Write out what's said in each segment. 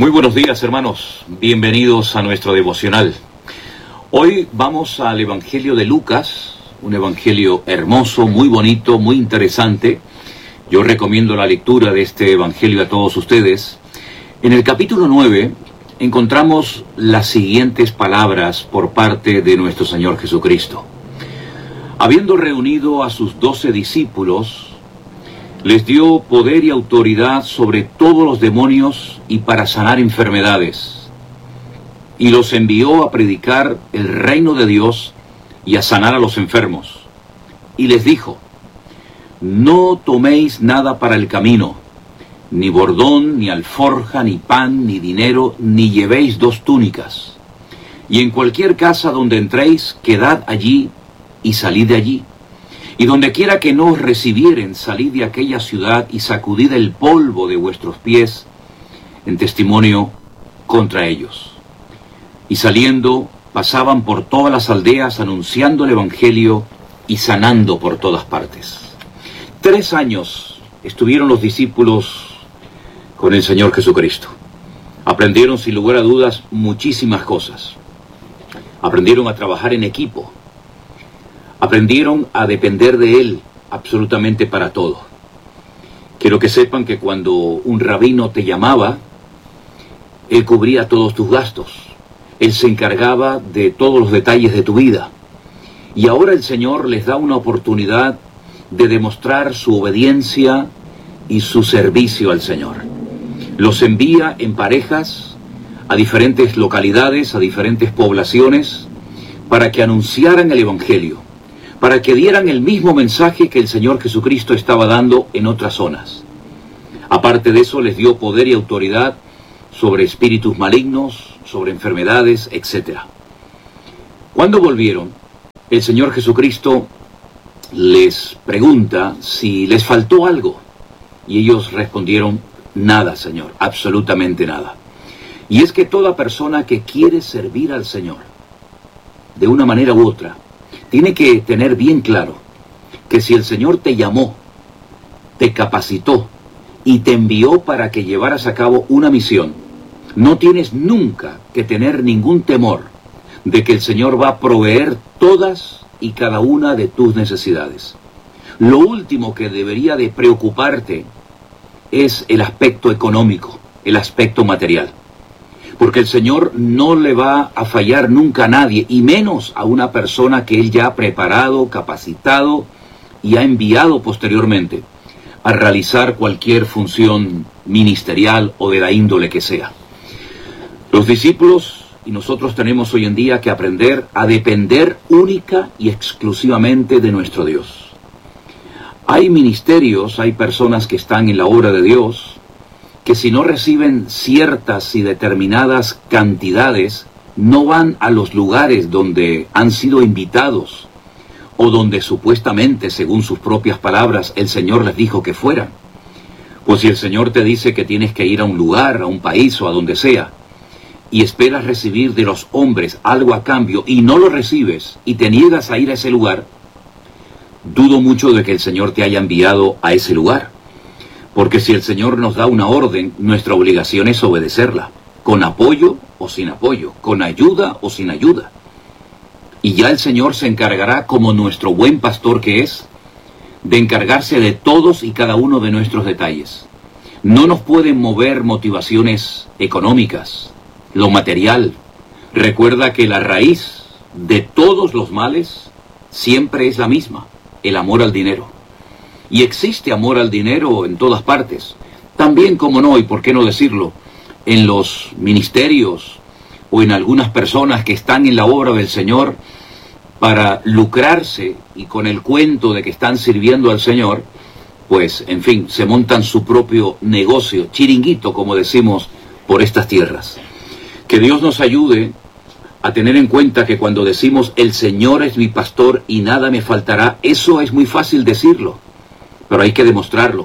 Muy buenos días, hermanos. Bienvenidos a nuestro devocional. Hoy vamos al Evangelio de Lucas, un evangelio hermoso, muy bonito, muy interesante. Yo recomiendo la lectura de este evangelio a todos ustedes. En el capítulo 9 encontramos las siguientes palabras por parte de nuestro Señor Jesucristo. Habiendo reunido a sus 12 discípulos, les dio poder y autoridad sobre todos los demonios y para sanar enfermedades. Y los envió a predicar el reino de Dios y a sanar a los enfermos. Y les dijo: no toméis nada para el camino, ni bordón, ni alforja, ni pan, ni dinero, ni llevéis 2 túnicas. Y en cualquier casa donde entréis, quedad allí y salid de allí. Y donde quiera que no os recibieren, salid de aquella ciudad y sacudid el polvo de vuestros pies en testimonio contra ellos. Y saliendo, pasaban por todas las aldeas anunciando el evangelio y sanando por todas partes. 3 años estuvieron los discípulos con el Señor Jesucristo. Aprendieron sin lugar a dudas muchísimas cosas. Aprendieron a trabajar en equipo. Aprendieron a depender de Él absolutamente para todo. Quiero que sepan que cuando un rabino te llamaba, Él cubría todos tus gastos. Él se encargaba de todos los detalles de tu vida. Y ahora el Señor les da una oportunidad de demostrar su obediencia y su servicio al Señor. Los envía en parejas a diferentes localidades, a diferentes poblaciones, para que anunciaran el evangelio, para que dieran el mismo mensaje que el Señor Jesucristo estaba dando en otras zonas. Aparte de eso, les dio poder y autoridad sobre espíritus malignos, sobre enfermedades, etc. Cuando volvieron, el Señor Jesucristo les pregunta si les faltó algo. Y ellos respondieron: nada, Señor, absolutamente nada. Y es que toda persona que quiere servir al Señor, de una manera u otra, tiene que tener bien claro que si el Señor te llamó, te capacitó y te envió para que llevaras a cabo una misión, no tienes nunca que tener ningún temor de que el Señor va a proveer todas y cada una de tus necesidades. Lo último que debería de preocuparte es el aspecto económico, el aspecto material. Porque el Señor no le va a fallar nunca a nadie, y menos a una persona que Él ya ha preparado, capacitado y ha enviado posteriormente a realizar cualquier función ministerial o de la índole que sea. Los discípulos y nosotros tenemos hoy en día que aprender a depender única y exclusivamente de nuestro Dios. Hay ministerios, hay personas que están en la obra de Dios, que si no reciben ciertas y determinadas cantidades, no van a los lugares donde han sido invitados o donde supuestamente, según sus propias palabras, el Señor les dijo que fueran. Pues si el Señor te dice que tienes que ir a un lugar, a un país o a donde sea, y esperas recibir de los hombres algo a cambio y no lo recibes y te niegas a ir a ese lugar, dudo mucho de que el Señor te haya enviado a ese lugar. Porque si el Señor nos da una orden, nuestra obligación es obedecerla, con apoyo o sin apoyo, con ayuda o sin ayuda. Y ya el Señor se encargará, como nuestro buen pastor que es, de encargarse de todos y cada uno de nuestros detalles. No nos pueden mover motivaciones económicas, lo material. Recuerda que la raíz de todos los males siempre es la misma: el amor al dinero. Y existe amor al dinero en todas partes. También, como no, y por qué no decirlo, en los ministerios o en algunas personas que están en la obra del Señor para lucrarse y con el cuento de que están sirviendo al Señor, pues, en fin, se montan su propio negocio, chiringuito, como decimos, por estas tierras. Que Dios nos ayude a tener en cuenta que cuando decimos el Señor es mi pastor y nada me faltará, eso es muy fácil decirlo, pero hay que demostrarlo.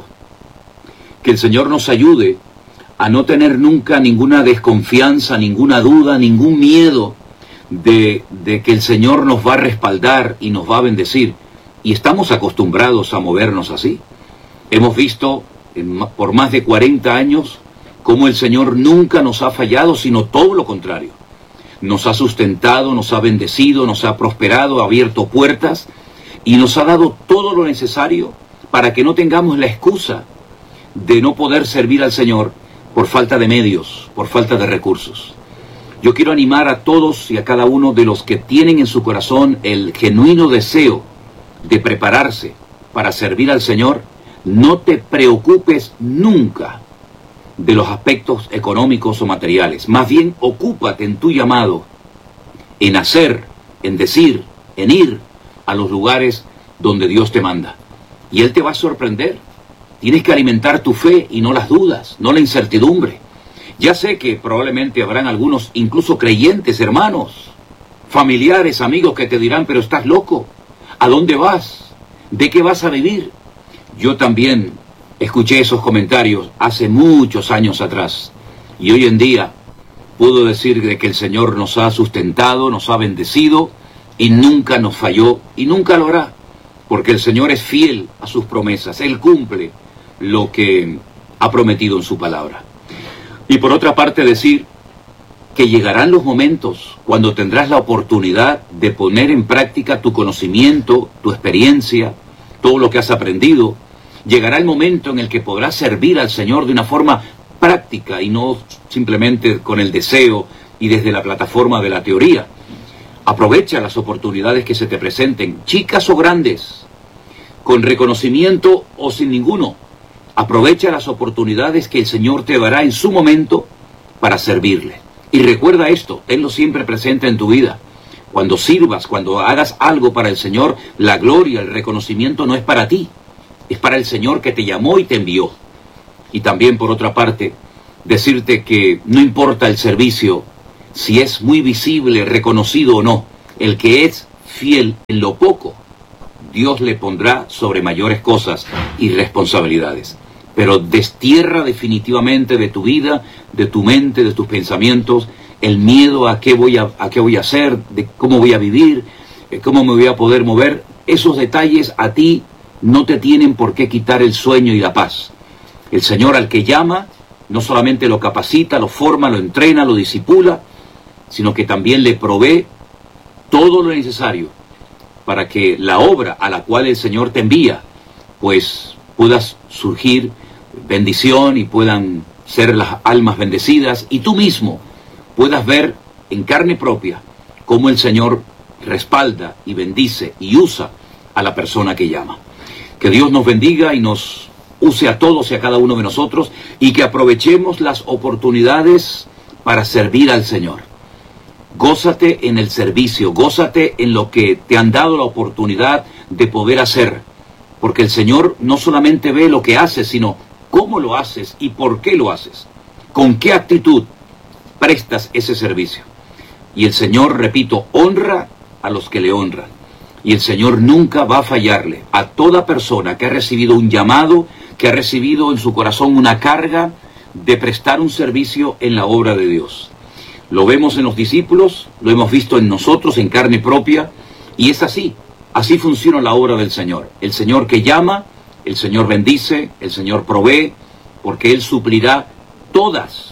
Que el Señor nos ayude a no tener nunca ninguna desconfianza, ninguna duda, ningún miedo de que el Señor nos va a respaldar y nos va a bendecir. Y estamos acostumbrados a movernos así. Hemos visto por más de 40 años cómo el Señor nunca nos ha fallado, sino todo lo contrario. Nos ha sustentado, nos ha bendecido, nos ha prosperado, ha abierto puertas y nos ha dado todo lo necesario para que no tengamos la excusa de no poder servir al Señor por falta de medios, por falta de recursos. Yo quiero animar a todos y a cada uno de los que tienen en su corazón el genuino deseo de prepararse para servir al Señor. No te preocupes nunca de los aspectos económicos o materiales. Más bien, ocúpate en tu llamado, en hacer, en decir, en ir a los lugares donde Dios te manda. Y Él te va a sorprender. Tienes que alimentar tu fe y no las dudas, no la incertidumbre. Ya sé que probablemente habrán algunos, incluso creyentes, hermanos, familiares, amigos que te dirán, pero estás loco. ¿A dónde vas? ¿De qué vas a vivir? Yo también escuché esos comentarios hace muchos años atrás. Y hoy en día puedo decir de que el Señor nos ha sustentado, nos ha bendecido y nunca nos falló y nunca lo hará. Porque el Señor es fiel a sus promesas. Él cumple lo que ha prometido en su palabra. Y por otra parte decir que llegarán los momentos cuando tendrás la oportunidad de poner en práctica tu conocimiento, tu experiencia, todo lo que has aprendido. Llegará el momento en el que podrás servir al Señor de una forma práctica y no simplemente con el deseo y desde la plataforma de la teoría. Aprovecha las oportunidades que se te presenten, chicas o grandes, con reconocimiento o sin ninguno. Aprovecha las oportunidades que el Señor te dará en su momento para servirle. Y recuerda esto, tenlo siempre presente en tu vida. Cuando sirvas, cuando hagas algo para el Señor, la gloria, el reconocimiento no es para ti, es para el Señor que te llamó y te envió. Y también, por otra parte, decirte que no importa el servicio, si es muy visible, reconocido o no, el que es fiel en lo poco, Dios le pondrá sobre mayores cosas y responsabilidades. Pero destierra definitivamente de tu vida, de tu mente, de tus pensamientos, el miedo a qué voy a hacer, de cómo voy a vivir, cómo me voy a poder mover. Esos detalles a ti no te tienen por qué quitar el sueño y la paz. El Señor al que llama, no solamente lo capacita, lo forma, lo entrena, lo discipula, sino que también le provee todo lo necesario para que la obra a la cual el Señor te envía, pues puedas surgir bendición y puedan ser las almas bendecidas y tú mismo puedas ver en carne propia cómo el Señor respalda y bendice y usa a la persona que llama. Que Dios nos bendiga y nos use a todos y a cada uno de nosotros y que aprovechemos las oportunidades para servir al Señor. Gózate en el servicio, gózate en lo que te han dado la oportunidad de poder hacer, porque el Señor no solamente ve lo que haces, sino cómo lo haces y por qué lo haces, con qué actitud prestas ese servicio. Y el Señor, repito, honra a los que le honran. Y el Señor nunca va a fallarle a toda persona que ha recibido un llamado, que ha recibido en su corazón una carga de prestar un servicio en la obra de Dios. Lo vemos en los discípulos, lo hemos visto en nosotros en carne propia, y es así. Así funciona la obra del Señor. El Señor que llama, el Señor bendice, el Señor provee, porque Él suplirá todas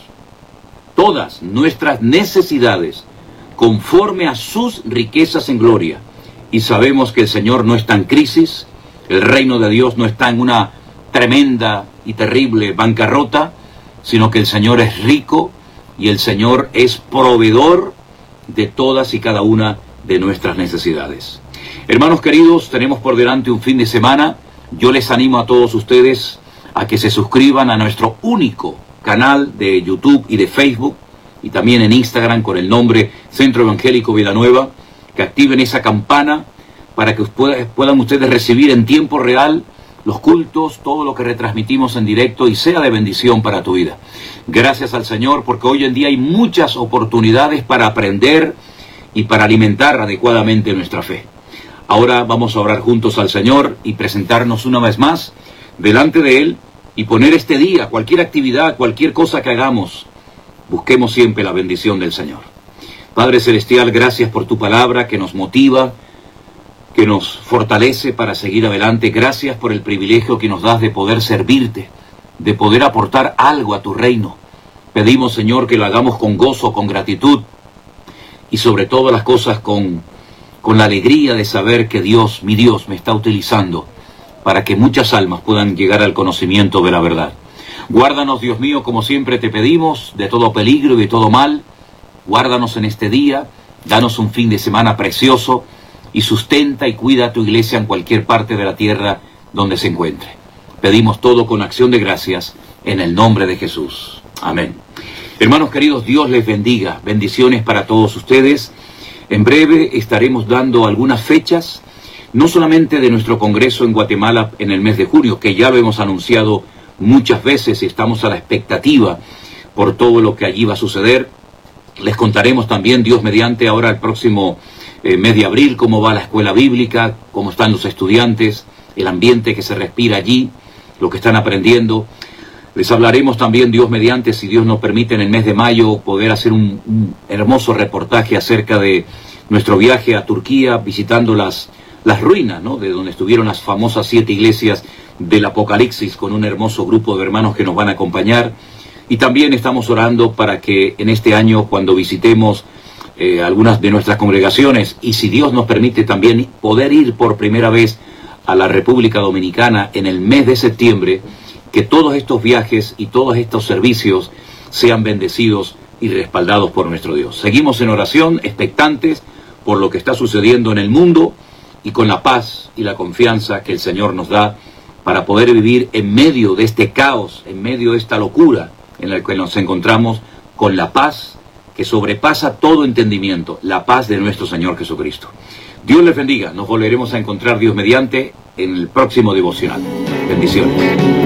nuestras necesidades conforme a sus riquezas en gloria. Y sabemos que el Señor no está en crisis, el reino de Dios no está en una tremenda y terrible bancarrota, sino que el Señor es rico y el Señor es proveedor de todas y cada una de nuestras necesidades. Hermanos queridos, tenemos por delante un fin de semana. Yo les animo a todos ustedes a que se suscriban a nuestro único canal de YouTube y de Facebook, y también en Instagram con el nombre Centro Evangélico Vida Nueva, que activen esa campana para que puedan ustedes recibir en tiempo real los cultos, todo lo que retransmitimos en directo y sea de bendición para tu vida. Gracias al Señor, porque hoy en día hay muchas oportunidades para aprender y para alimentar adecuadamente nuestra fe. Ahora vamos a orar juntos al Señor y presentarnos una vez más delante de Él y poner este día, cualquier actividad, cualquier cosa que hagamos, busquemos siempre la bendición del Señor. Padre Celestial, gracias por tu palabra que nos motiva, que nos fortalece para seguir adelante. Gracias por el privilegio que nos das de poder servirte, de poder aportar algo a tu reino. Pedimos, Señor, que lo hagamos con gozo, con gratitud y sobre todas las cosas con la alegría de saber que Dios, mi Dios, me está utilizando para que muchas almas puedan llegar al conocimiento de la verdad. Guárdanos, Dios mío, como siempre te pedimos, de todo peligro y de todo mal. Guárdanos en este día, danos un fin de semana precioso y sustenta y cuida a tu iglesia en cualquier parte de la tierra donde se encuentre. Pedimos todo con acción de gracias en el nombre de Jesús. Amén. Hermanos queridos, Dios les bendiga. Bendiciones para todos ustedes. En breve estaremos dando algunas fechas, no solamente de nuestro congreso en Guatemala en el mes de junio, que ya lo hemos anunciado muchas veces y estamos a la expectativa por todo lo que allí va a suceder. Les contaremos también, Dios mediante, ahora el próximo mes de abril, cómo va la escuela bíblica, cómo están los estudiantes, el ambiente que se respira allí, lo que están aprendiendo. Les hablaremos también, Dios mediante, si Dios nos permite, en el mes de mayo poder hacer un hermoso reportaje acerca de nuestro viaje a Turquía, visitando las ruinas, ¿no?, de donde estuvieron las famosas 7 iglesias del Apocalipsis, con un hermoso grupo de hermanos que nos van a acompañar. Y también estamos orando para que en este año, cuando visitemos algunas de nuestras congregaciones, y si Dios nos permite también poder ir por primera vez a la República Dominicana en el mes de septiembre, que todos estos viajes y todos estos servicios sean bendecidos y respaldados por nuestro Dios. Seguimos en oración, expectantes por lo que está sucediendo en el mundo y con la paz y la confianza que el Señor nos da para poder vivir en medio de este caos, en medio de esta locura en la que nos encontramos, con la paz que sobrepasa todo entendimiento, la paz de nuestro Señor Jesucristo. Dios les bendiga. Nos volveremos a encontrar, Dios mediante, en el próximo devocional. Bendiciones.